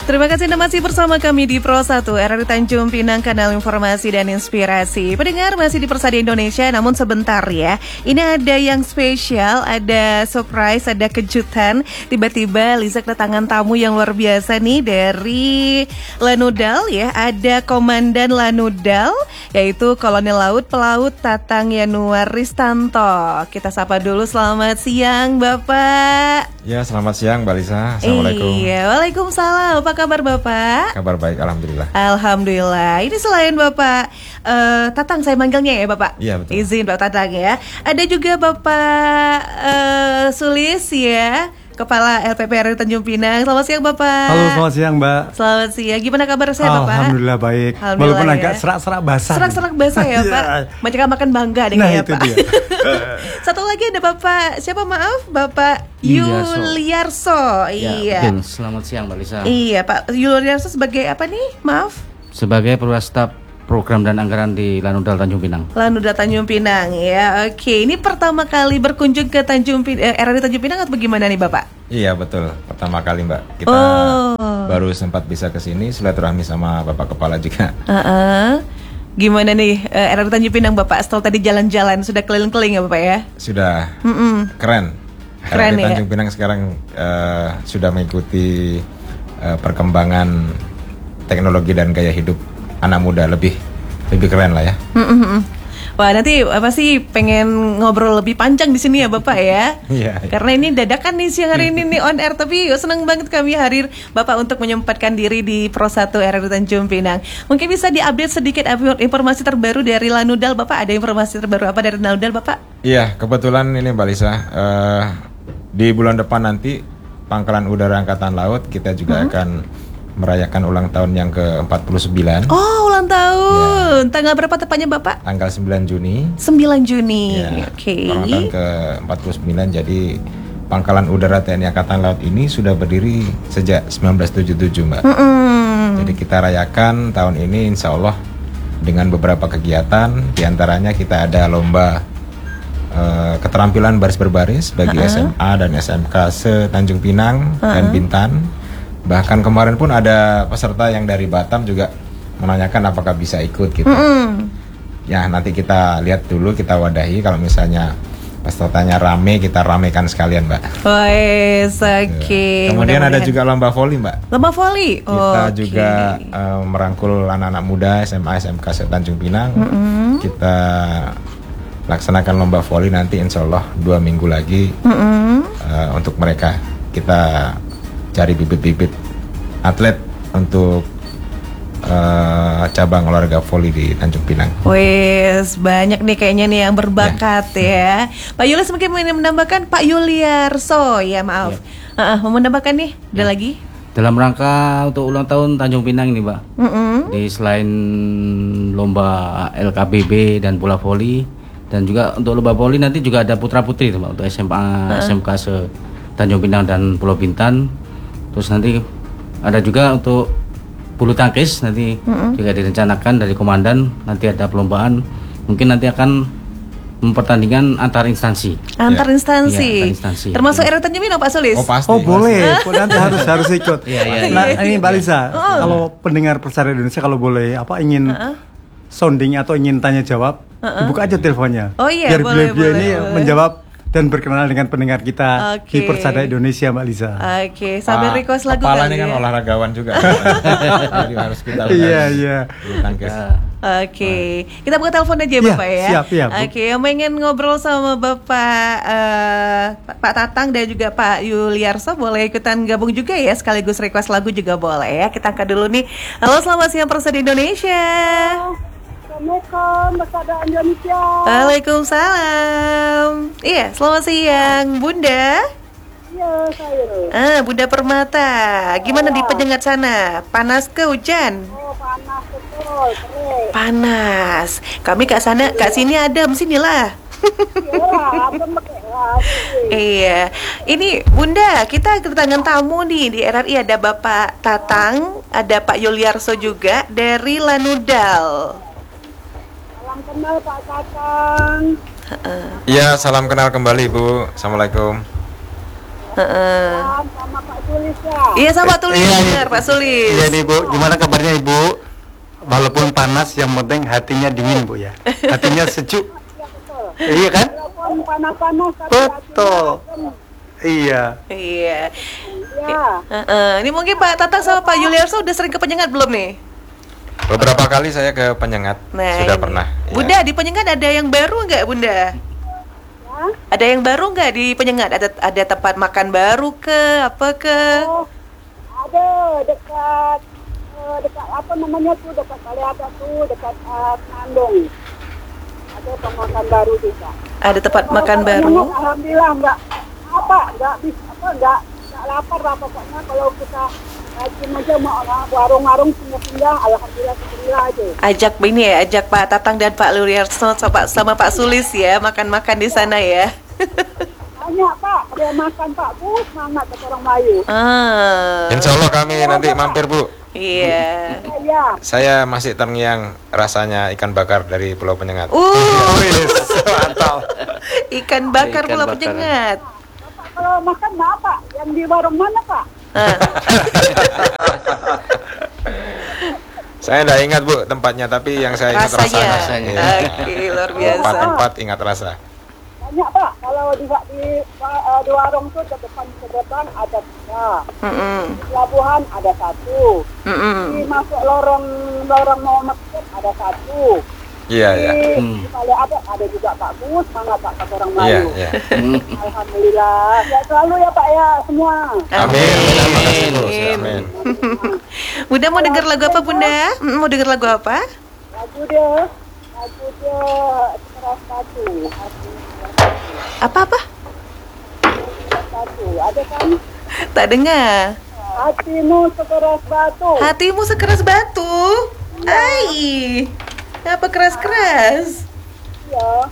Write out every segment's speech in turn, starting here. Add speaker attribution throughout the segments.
Speaker 1: Terima kasih Anda masih bersama kami di Pro 1 RRI Tanjung Pinang, kanal informasi dan inspirasi. Pendengar masih di Persada Indonesia, namun sebentar ya. Ini ada yang spesial, ada surprise, ada kejutan. Tiba-tiba Liza kedatangan tamu yang luar biasa nih dari Lanudal ya. Ada Komandan Lanudal, yaitu Kolonel Laut Pelaut Tatang Yanuar Ristanto. Kita sapa dulu, selamat siang Bapak.
Speaker 2: Ya, selamat siang Mbak Lisa. Assalamualaikum.
Speaker 1: Iya, waalaikumsalam. Apa kabar Bapak?
Speaker 2: Kabar baik, alhamdulillah.
Speaker 1: Alhamdulillah. Ini selain Bapak Tatang, saya manggilnya ya Bapak.
Speaker 2: Iya, betul.
Speaker 1: Izin Bapak Tatang ya. Ada juga Bapak Sulis ya, Kepala LPPRI Tanjung Pinang. Selamat siang Bapak.
Speaker 3: Halo, selamat siang Mbak.
Speaker 1: Selamat siang. Gimana kabar saya Bapak?
Speaker 3: Alhamdulillah baik.
Speaker 1: Alhamdulillah,
Speaker 3: walaupun
Speaker 1: ya.
Speaker 3: agak serak-serak basah.
Speaker 1: Serak-serak basah ya Pak. Macam makan bangga deh
Speaker 3: Nah,
Speaker 1: ya
Speaker 3: itu
Speaker 1: Pak.
Speaker 3: dia.
Speaker 1: Satu lagi ada Bapak, siapa maaf? Bapak Yuliarso. Iya.
Speaker 4: Betul. Selamat siang Mbak Lisa.
Speaker 1: Iya Pak Yuliarso sebagai apa nih? Maaf.
Speaker 4: Sebagai Perwira Staf Program dan Anggaran di Lanudal Tanjung Pinang.
Speaker 1: Lanudal Tanjung Pinang ya. Oke, ini pertama kali berkunjung ke RRI Tanjung Pinang atau bagaimana nih Bapak?
Speaker 2: Iya, betul. Pertama kali Mbak. Kita baru sempat bisa ke sini silaturahmi sama Bapak Kepala juga.
Speaker 1: Gimana nih RRI Tanjung Pinang Bapak? Setelah tadi jalan-jalan sudah keliling-keliling ya Bapak ya?
Speaker 2: Sudah. Keren.
Speaker 1: Keren
Speaker 2: RRI
Speaker 1: ya?
Speaker 2: Tanjung Pinang sekarang sudah mengikuti perkembangan teknologi dan gaya hidup anak muda, lebih keren lah ya.
Speaker 1: Wah, nanti apa sih pengen ngobrol lebih panjang di sini ya Bapak ya?
Speaker 2: Iya.
Speaker 1: Karena ini dadakan nih siang hari ini nih on air, tapi senang banget kami hadir Bapak untuk menyempatkan diri di Pro 1 RRI Tanjung Pinang. Mungkin bisa diupdate sedikit informasi terbaru dari Lanudal Bapak. Ada informasi terbaru apa dari Lanudal Bapak?
Speaker 2: Iya, kebetulan ini Mbak Lisa, di bulan depan nanti Pangkalan Udara Angkatan Laut kita juga akan merayakan ulang tahun yang ke-49.
Speaker 1: Oh, ulang tahun. Tanggal berapa tepatnya Bapak?
Speaker 2: Tanggal 9 Juni.
Speaker 1: 9 Juni.
Speaker 2: Ya,
Speaker 1: Oke.
Speaker 2: ulang tahun ke-49. Jadi Pangkalan Udara TNI Angkatan Laut ini sudah berdiri sejak 1977, Mbak. Jadi kita rayakan tahun ini insya Allah dengan beberapa kegiatan. Di antaranya kita ada lomba keterampilan baris berbaris bagi SMA dan SMK se-Tanjung Pinang dan Bintan. Bahkan kemarin pun ada peserta yang dari Batam juga menanyakan apakah bisa ikut gitu. Ya, nanti kita lihat dulu, kita wadahi. Kalau misalnya pesertanya rame, kita ramekan sekalian Mbak.
Speaker 1: Oke.
Speaker 2: Kemudian ada juga lomba voli Mbak.
Speaker 1: Lomba voli.
Speaker 2: Kita juga merangkul anak-anak muda SMA SMK se-Tanjung Pinang. Kita laksanakan lomba voli nanti insya Allah 2 minggu lagi. Untuk mereka kita cari bibit-bibit atlet untuk cabang olahraga voli di Tanjung Pinang.
Speaker 1: Wes, banyak nih kayaknya nih yang berbakat ya. Pak Yulis mungkin ingin menambahkan, Pak Yuliarso ya maaf. Mau menambahkan nih, ada lagi?
Speaker 4: Dalam rangka untuk ulang tahun Tanjung Pinang ini Mbak, di selain lomba LKBB dan bola voli, dan juga untuk lomba voli nanti juga ada putra putri Mbak, untuk SMA SMK se Tanjung Pinang dan Pulau Bintan. Terus nanti ada juga untuk bulu tangkis nanti juga direncanakan dari komandan, nanti ada perlombaan, mungkin nanti akan mempertandingkan antar instansi.
Speaker 1: Antar instansi.
Speaker 4: Iya, antar instansi.
Speaker 1: Termasuk RRI Tanjung Pinang Pak Sulis?
Speaker 2: Oh pasti.
Speaker 3: Oh boleh, nanti harus ikut.
Speaker 4: Iya.
Speaker 3: Nah ini Mbak Lisa, kalau pendengar Persada Indonesia kalau boleh ingin sounding atau ingin tanya jawab, dibuka aja teleponnya.
Speaker 1: Oh iya,
Speaker 3: biar
Speaker 1: boleh,
Speaker 3: beliau ini
Speaker 1: boleh.
Speaker 3: menjawab dan berkenalan dengan pendengar kita di
Speaker 1: Oke.
Speaker 3: Persada Indonesia Mbak Lisa.
Speaker 1: Oke, sambil request lagu
Speaker 2: Kepala
Speaker 1: kali
Speaker 2: ini kan
Speaker 1: ya.
Speaker 2: olahragawan juga. Jadi harus kita
Speaker 3: Iya.
Speaker 2: bulu tangkis.
Speaker 1: Oke, kita buka telepon aja ya
Speaker 3: Iya,
Speaker 1: Bapak ya.
Speaker 3: siap.
Speaker 1: Oke, yang pengen ngobrol sama Bapak Pak Tatang dan juga Pak Yuliarso boleh ikutan gabung juga ya, sekaligus request lagu juga boleh ya. Kita angkat dulu nih. Halo, selamat siang Persada Indonesia.
Speaker 5: Assalamualaikum Persada Indonesia.
Speaker 1: Waalaikumsalam. Iya, selamat siang Bunda.
Speaker 5: Iya, saya.
Speaker 1: Bunda Permata. Gimana di Penyengat sana? Panas ke hujan?
Speaker 5: Oh, panas betul, keren.
Speaker 1: Panas. Kami ke sana, ke sini adem, sinilah.
Speaker 5: Iya, adem betul.
Speaker 1: Iya. Ini Bunda, kita kedatangan tamu nih di RRI, ada Bapak Tatang, ada Pak Yuliarso juga dari Lanudal.
Speaker 5: Salam kenal Pak Tatang.
Speaker 2: Iya, salam kenal kembali Bu. Assalamualaikum.
Speaker 5: Sama Pak Sulis ya.
Speaker 1: Iya sama Pak Sulis, benar Pak Sulis.
Speaker 3: Iya nih Bu, gimana kabarnya Ibu? Walaupun panas, yang penting hatinya dingin Bu ya. Hatinya sejuk.
Speaker 5: Iya betul.
Speaker 3: Iya kan?
Speaker 5: Walaupun panas-panas tapi
Speaker 3: Betul.
Speaker 5: hatinya adem.
Speaker 3: Iya.
Speaker 1: Iya.
Speaker 5: Iya.
Speaker 1: Ini mungkin Pak Tatang sama Pak Yuliarso udah sering ke Penyengat belum nih?
Speaker 2: Beberapa kali saya ke Penyengat, sudah
Speaker 1: ini.
Speaker 2: pernah.
Speaker 1: Bunda, di Penyengat ada yang baru nggak Bunda?
Speaker 5: Ya.
Speaker 1: Ada yang baru nggak di Penyengat? Ada tempat makan baru ke apa ke?
Speaker 5: Oh, ada dekat apa namanya tuh, dekat Kaliata tuh, dekat Nandong. Ada pemakan baru juga.
Speaker 1: Ada tempat
Speaker 5: Kalau
Speaker 1: makan
Speaker 5: Pak
Speaker 1: baru.
Speaker 5: Penyengat, alhamdulillah nggak lapar lah pokoknya. Kalau kita rajin aja mau warung-warung pindah-pindah, alhamdulillah aja.
Speaker 1: Ajak Pak Tatang dan Pak Yuliarso sama Pak Sulis ya makan-makan di sana ya.
Speaker 5: Banyak Pak, ada makan Pak, Bu, semangat ke orang Melayu.
Speaker 2: Insya Allah kami nanti mampir Bu.
Speaker 1: Iya.
Speaker 5: Iya.
Speaker 2: Saya masih terngiang rasanya ikan bakar dari Pulau Penyengat.
Speaker 3: Mantap.
Speaker 1: Ikan bakar
Speaker 4: Ikan
Speaker 1: Pulau
Speaker 4: bakar.
Speaker 1: Penyengat.
Speaker 5: Bapak kalau makan apa? Yang di warung mana Pak?
Speaker 2: Saya tidak ingat Bu tempatnya, tapi yang saya ingat
Speaker 1: Rasanya.
Speaker 2: rasanya. Iya.
Speaker 1: Oke, luar biasa.
Speaker 2: Tempat-tempat ingat rasa.
Speaker 5: Banyak Pak, kalau di warung tuh ke depan ada 3.
Speaker 1: Mm-mm.
Speaker 5: Di pelabuhan ada 1. Di masuk lorong mau masjid ada 1.
Speaker 2: Iya, iya.
Speaker 5: Di Bali ada juga Pak, Bu, semangat Pak ke orang
Speaker 2: Iya,
Speaker 5: Melayu.
Speaker 2: iya.
Speaker 5: Alhamdulillah. Ya selalu ya Pak ya semua.
Speaker 2: Amin. Terima kasih, Bu.
Speaker 1: Amin.
Speaker 2: Amin.
Speaker 1: Bunda mau dengar lagu apa Bunda? Mau dengar lagu apa?
Speaker 5: Lagu dia sekeras batu.
Speaker 1: Apa?
Speaker 5: Batu. Ada kan?
Speaker 1: Tak dengar.
Speaker 5: Hatimu sekeras batu.
Speaker 1: Hatimu sekeras batu. Ai. Apa keras-keras?
Speaker 5: Ya.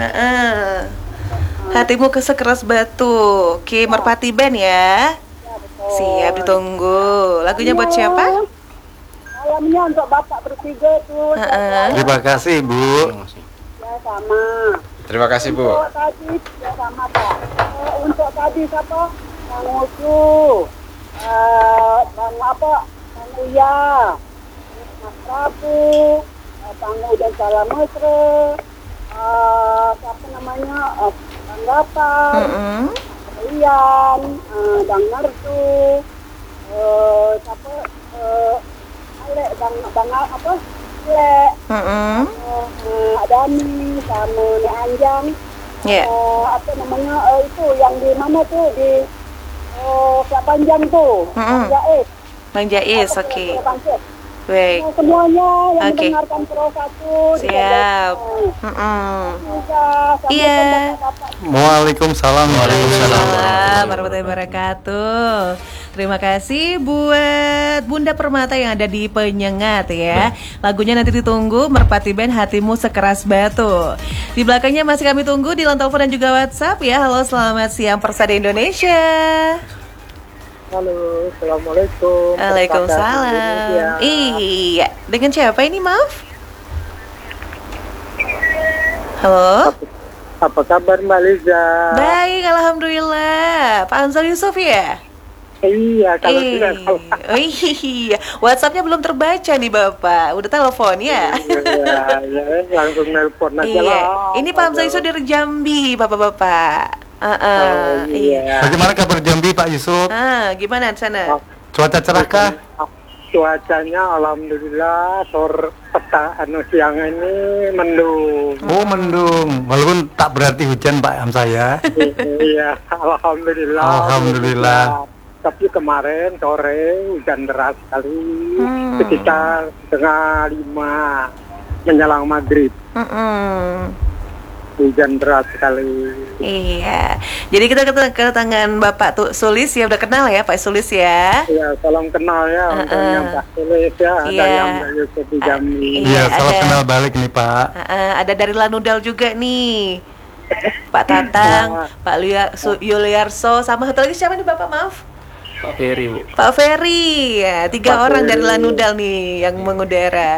Speaker 1: Hatimu sekeras batu. Oke, Merpati Band ya. Siap ditunggu. Lagunya buat siapa?
Speaker 5: Malamnya untuk Bapak bertiga tuh.
Speaker 3: Terima kasih Bu.
Speaker 5: Ya sama.
Speaker 2: Terima kasih Bu.
Speaker 5: Untuk tadi ya sama Pak. Untuk tadi siapa? Bang Ucu. Bang Uya. Mas Prabu. Bang Udan Salam Mesra. Siapa namanya? Bang Gapar. Ian, Bang Nartu, siapa? Alek, Bang apa? Alek, Dani, sama Nek Anjang.
Speaker 1: Ya.
Speaker 5: Apa namanya? Itu yang di mana tuh di Siap Panjang tuh.
Speaker 1: Mm-mm.
Speaker 5: Jais.
Speaker 1: Bang Jais, oke. Baik.
Speaker 5: Semuanya yang
Speaker 1: Oke.
Speaker 5: mendengarkan Pro 1.
Speaker 1: Siap. Iya.
Speaker 3: Waalaikumsalam.
Speaker 1: Waalaikumsalam warahmatullahi wabarakatuh. Terima kasih buat Bunda Permata yang ada di Penyengat ya. Lagunya nanti ditunggu, Merpati Band Hatimu Sekeras Batu. Di belakangnya masih kami tunggu di line telepon dan juga WhatsApp ya. Halo, selamat siang Persada Indonesia.
Speaker 5: Halo, assalamualaikum.
Speaker 1: Waalaikumsalam. Iya, dengan siapa ini maaf? Halo.
Speaker 5: Apa kabar Mbak Liza?
Speaker 1: Baik, alhamdulillah. Pak Ansar Yusuf ya?
Speaker 5: Iya, kalau tidak salah.
Speaker 1: Oh iya, WhatsAppnya belum terbaca nih Bapak. Udah telepon ya?
Speaker 5: Iya, langsung nelpon aja
Speaker 1: Iya.
Speaker 5: lah.
Speaker 1: Ini Pak Hamzah Yusuf dari Jambi, Bapak-bapak. Iya.
Speaker 3: Bagaimana kabar Jambi Pak Yusuf?
Speaker 1: Gimana di sana?
Speaker 3: Cuaca cerah kah?
Speaker 5: Cuacanya alhamdulillah siang ini mendung.
Speaker 3: Oh mendung, walaupun tak berarti hujan Pak Hamzah ya.
Speaker 5: Iya, alhamdulillah.
Speaker 3: Alhamdulillah.
Speaker 5: Tapi kemarin sore hujan deras sekali, sekitar 4:30 menjelang maghrib. Hujan deras sekali.
Speaker 1: Iya. Jadi kita kedatangan Bapak Sulis ya, udah kenal ya Pak Sulis ya?
Speaker 5: Ya, salam kenal ya untuk yang Pak Sulis ya, ada
Speaker 1: Iya.
Speaker 5: yang Mbak Yusuf di Jambi.
Speaker 3: Iya, salam
Speaker 1: ada.
Speaker 3: kenal balik nih Pak.
Speaker 1: Ada dari Lanudal juga nih. Pak Tatang, Pak Yuliarso, sama satu lagi siapa nih Bapak, maaf?
Speaker 4: Pak Ferry Bu.
Speaker 1: Pak Ferry, ya, 3 orang dari Lanudal nih yang mengudara.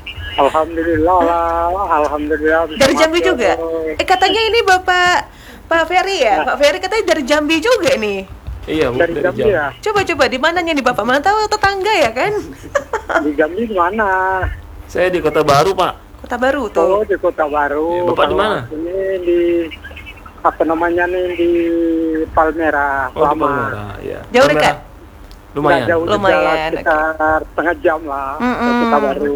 Speaker 5: Alhamdulillah lah, alhamdulillah. bisa
Speaker 1: Dari Jambi
Speaker 5: masuk.
Speaker 1: juga? Katanya ini Bapak Pak Ferry ya? Pak Ferry katanya dari Jambi juga nih.
Speaker 6: Iya, Bu,
Speaker 5: Dari Jambi ya?
Speaker 1: Coba di mananya nih Bapak? Mana tahu tetangga ya kan?
Speaker 5: Di Jambi di mana?
Speaker 6: Saya di Kota Baru, Pak.
Speaker 1: Kota Baru
Speaker 5: Oh,
Speaker 1: tuh.
Speaker 5: di Kota Baru.
Speaker 6: Iya, Bapak di mana?
Speaker 5: Ini di apa namanya nih, di Palmera.
Speaker 6: Oh, di
Speaker 5: Lama.
Speaker 6: Palmera, iya.
Speaker 1: Jauh
Speaker 6: Palmera.
Speaker 1: dekat?
Speaker 6: Lumayan.
Speaker 5: Nggak jauh,
Speaker 1: Lumayan,
Speaker 5: jalan sekitar setengah jam lah ke Kota Baru.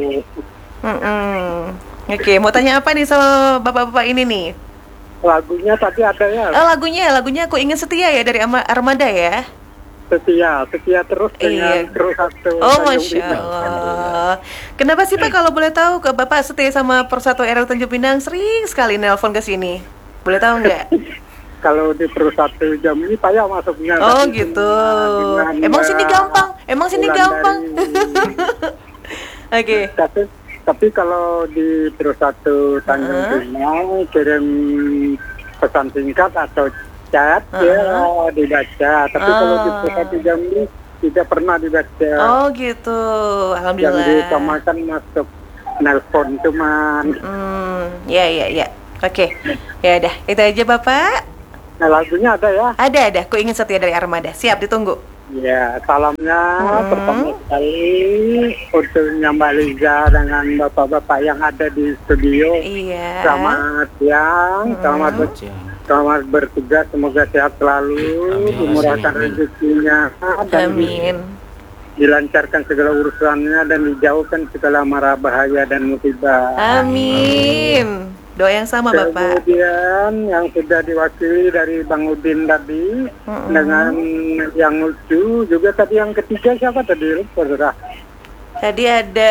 Speaker 1: Oke, mau tanya apa nih sama bapak-bapak ini nih?
Speaker 5: Lagunya tadi ada ya,
Speaker 1: Lagunya Aku Ingin Setia ya dari Armada ya?
Speaker 5: setia terus dengan
Speaker 1: Iya.
Speaker 5: terus satu.
Speaker 1: Oh,
Speaker 5: Tanjung
Speaker 1: Masya
Speaker 5: Pinang.
Speaker 1: Allah. Kenapa sih Pak kalau boleh tahu ke Bapak setia sama Persatu RRI Tanjung Pinang sering sekali nelpon ke sini? Boleh tahu nggak?
Speaker 5: Kalau di terus satu jam ini payah masuknya.
Speaker 1: Oh
Speaker 5: Tapi
Speaker 1: gitu.
Speaker 5: dengan,
Speaker 1: Emang sini gampang?
Speaker 5: bulan
Speaker 1: gampang?
Speaker 5: dari-
Speaker 1: Oke.
Speaker 5: tapi kalau di terus satu Tanjung Pinang kirim pesan singkat atau chat ya dibaca. Tapi kalau di terus satu jam ini tidak pernah dibaca.
Speaker 1: Oh gitu.
Speaker 5: Yang
Speaker 1: Alhamdulillah.
Speaker 5: diutamakan masuk nelpon cuman.
Speaker 1: Ya. Oke. Ya udah, itu aja Bapak.
Speaker 5: Nah, lagunya ada ya.
Speaker 1: Ada. Ku Ingin Setia dari Armada. Siap ditunggu.
Speaker 5: Ya, salamnya pertama sekali untuk Mbak Liza dengan bapak-bapak yang ada di studio.
Speaker 1: Iya.
Speaker 5: Selamat siang, selamat bertugas, semoga sehat selalu, dimurahkan rezekinya, dan
Speaker 1: Amin.
Speaker 5: dilancarkan segala urusannya dan dijauhkan segala mara bahaya dan musibah.
Speaker 1: Amin. Doa yang sama Bapak.
Speaker 5: Kemudian yang sudah diwakili dari Bang Udin tadi dengan yang lucu juga tadi yang ketiga siapa tadi? Lupa sudah.
Speaker 1: Tadi ada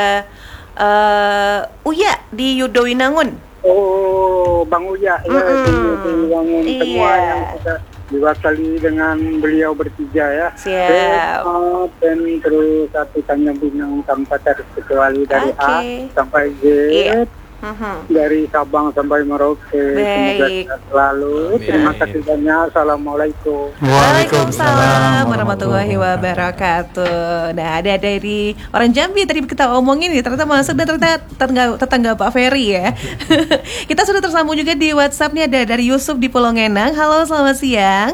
Speaker 1: Uya di Yudowinangun.
Speaker 5: Oh, Bang Uya ya, di bangun semua
Speaker 1: Iya.
Speaker 5: yang sudah diwakili dengan beliau bertiga ya.
Speaker 1: Siap.
Speaker 5: Dan terus satu Tanjung Pinang tanpa terkecuali dari A
Speaker 1: Oke.
Speaker 5: sampai Z.
Speaker 1: Iya.
Speaker 5: Dari Sabang sampai Merauke. Semoga
Speaker 1: Baik.
Speaker 5: sehat selalu. Terima kasih banyak. Assalamualaikum.
Speaker 1: Waalaikumsalam warahmatullahi wabarakatuh. Nah, ada dari orang Jambi tadi kita omongin nih, ternyata masuk dan ternyata tetangga Pak Ferry ya. Kita sudah tersambung juga di WhatsApp nih, ada dari Yusuf di Pulau Ngenang. Halo, selamat siang.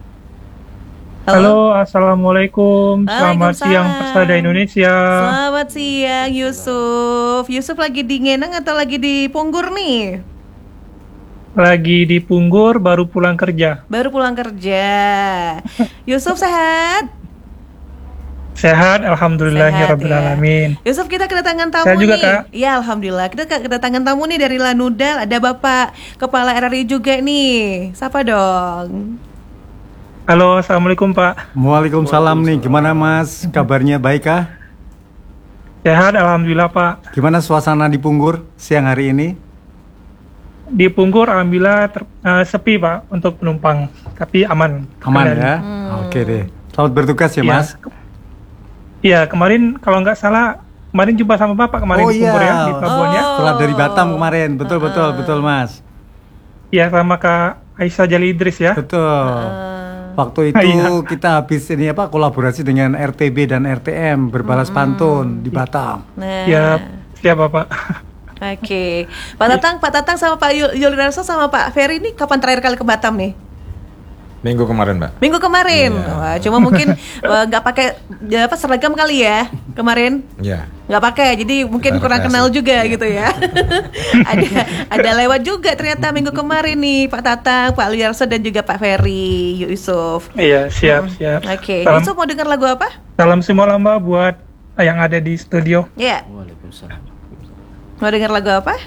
Speaker 7: Halo, Assalamualaikum. Selamat
Speaker 1: Waalaikumsalam.
Speaker 7: siang Persada Indonesia.
Speaker 1: Selamat siang Yusuf. Yusuf lagi di Ngenang atau lagi di Punggur nih?
Speaker 7: Lagi di Punggur, baru pulang kerja.
Speaker 1: Baru pulang kerja. Yusuf sehat?
Speaker 7: Sehat, alhamdulillahirabbil
Speaker 1: Sehat, ya.
Speaker 7: alamin.
Speaker 1: Yusuf, kita kedatangan tamu
Speaker 7: Saya juga,
Speaker 1: nih.
Speaker 7: Kak.
Speaker 1: Iya, alhamdulillah. Kita kedatangan tamu nih dari Lanudal. Ada Bapak Kepala RRI juga nih. Sapa dong.
Speaker 7: Halo, assalamualaikum Pak.
Speaker 3: Waalaikumsalam nih, gimana Mas? Kabarnya baik kah?
Speaker 7: Sehat, alhamdulillah Pak.
Speaker 3: Gimana suasana di Punggur siang hari ini?
Speaker 7: Di Punggur, alhamdulillah sepi Pak untuk penumpang, tapi aman.
Speaker 3: Aman
Speaker 7: Kendali.
Speaker 3: ya? Oke deh. Selamat bertugas ya
Speaker 7: Iya.
Speaker 3: Mas.
Speaker 7: Iya, kemarin kalau nggak salah, kemarin jumpa sama Bapak kemarin di Punggur ya, di pelabuhan ya.
Speaker 3: Setelah dari Batam kemarin, betul Mas.
Speaker 7: Iya, sama Kak Aisyah Jali Idris ya.
Speaker 3: Betul. Waktu itu
Speaker 7: Iya.
Speaker 3: kita habis ini apa kolaborasi dengan RTB dan RTM berbalas pantun di Batam.
Speaker 1: Nah.
Speaker 7: Ya, siap Bapak.
Speaker 1: Oke. Pak Tatang sama Pak Yulinarso sama Pak Ferry ini kapan terakhir kali ke Batam nih?
Speaker 2: Minggu kemarin, Mbak.
Speaker 1: Minggu kemarin.
Speaker 2: Iya.
Speaker 1: Wah, cuma mungkin nggak pakai seragam kali ya kemarin.
Speaker 2: Ya.
Speaker 1: Nggak pakai, jadi mungkin
Speaker 2: Kita
Speaker 1: kurang
Speaker 2: rekreasi.
Speaker 1: kenal juga
Speaker 2: Iya.
Speaker 1: gitu ya. ada lewat juga ternyata minggu kemarin nih Pak Tatang, Pak Yulinarso dan juga Pak Ferry Yusuf.
Speaker 7: Iya, siap.
Speaker 1: Oke.
Speaker 7: Salam,
Speaker 1: Yusuf mau dengar lagu apa?
Speaker 7: salam semua lah Mbak buat yang ada di studio.
Speaker 1: Ya.
Speaker 4: Waalaikumsalam.
Speaker 1: Mau dengar lagu apa?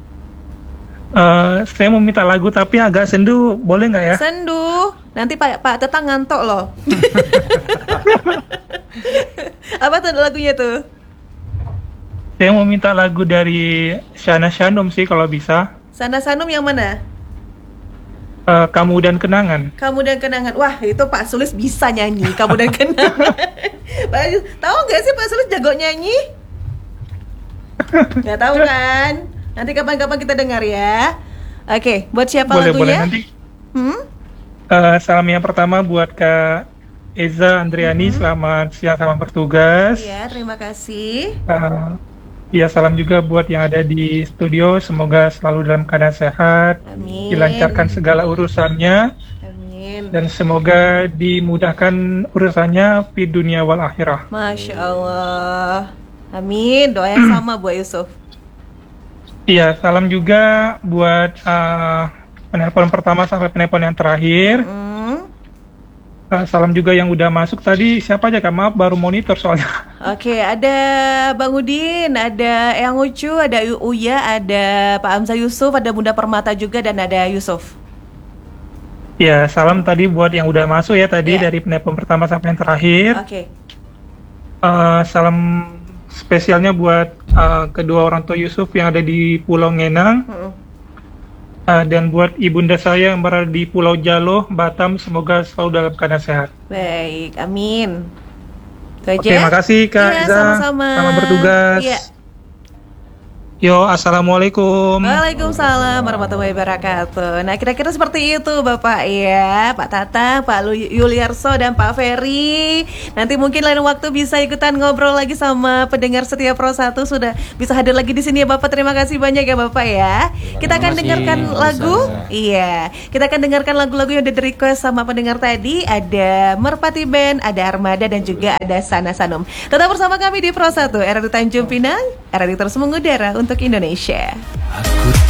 Speaker 7: Saya mau minta lagu tapi agak sendu, boleh nggak ya?
Speaker 1: Sendu. Nanti Pak Tatang ngantuk loh. Apa tuh lagunya tuh?
Speaker 7: Saya mau minta lagu dari Shana Shanum sih kalau bisa.
Speaker 1: Sanda Sanum yang mana?
Speaker 7: Kamu dan Kenangan.
Speaker 1: Kamu dan Kenangan. Wah, itu Pak Sulis bisa nyanyi Kamu dan Kenangan. Tahu nggak sih Pak Sulis jago nyanyi? Nggak tahu kan? Nanti kapan-kapan kita dengar ya. Oke, buat siapa
Speaker 7: Boleh
Speaker 1: lagunya?
Speaker 7: nanti. Salam yang pertama buat Kak Eza Andriani, selamat siang, selamat bertugas.
Speaker 1: Iya, terima kasih.
Speaker 7: Ya, salam juga buat yang ada di studio. Semoga selalu dalam keadaan sehat,
Speaker 1: Amin.
Speaker 7: dilancarkan segala urusannya,
Speaker 1: Amin.
Speaker 7: dan semoga dimudahkan urusannya di dunia wal akhirah.
Speaker 1: Masya Allah. Amin. Doa yang sama buat Yusuf.
Speaker 7: Iya, salam juga buat penelpon pertama sampai penelpon yang terakhir. Salam juga yang udah masuk tadi. Siapa aja Kak? Maaf, baru monitor soalnya.
Speaker 1: Oke, ada Bang Udin, ada Eyang Ucu, ada Uya, ada Pak Hamzah Yusuf, ada Bunda Permata juga, dan ada Yusuf.
Speaker 7: Ya, salam tadi buat yang udah masuk ya tadi
Speaker 1: Ya.
Speaker 7: dari penelpon pertama sampai yang terakhir.
Speaker 1: Oke.
Speaker 7: Salam spesialnya buat kedua orang tua Yusuf yang ada di Pulau Ngenang. Dan buat ibunda saya yang berada di Pulau Jalo, Batam, semoga selalu dalam keadaan sehat.
Speaker 1: Baik, amin. Itu aja.
Speaker 7: Oke, makasih Kak
Speaker 1: Iya,
Speaker 7: Iza.
Speaker 1: sama-sama.
Speaker 7: Selamat bertugas.
Speaker 1: Iya.
Speaker 7: Yo, assalamualaikum.
Speaker 1: Waalaikumsalam warahmatullahi wabarakatuh. Nah, kira-kira seperti itu Bapak ya, Pak Tatang, Pak Yuliarso, dan Pak Ferry. Nanti mungkin lain waktu bisa ikutan ngobrol lagi sama pendengar setia Pro 1. Sudah bisa hadir lagi di sini ya Bapak. Terima kasih banyak ya Bapak ya. Kita akan
Speaker 4: kasih,
Speaker 1: dengarkan lagu.
Speaker 2: Sama-sama.
Speaker 1: Iya, kita akan dengarkan lagu-lagu yang udah di request sama pendengar tadi. Ada Merpati Band, ada Armada, dan juga ada Sana Sanum. Tetap bersama kami di Pro 1, RRI Tanjung Pinang, RRI terus mengudara untuk Indonesia.